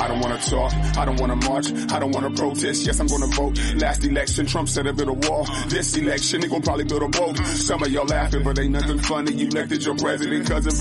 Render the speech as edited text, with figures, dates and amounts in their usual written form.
I don't wanna talk, I don't wanna march, I don't wanna protest, yes I'm gonna vote. Last election, Trump said a bit of wall. This election, they gon' probably build a boat. Some of y'all laughing, but ain't nothing funny. You elected your president, cousin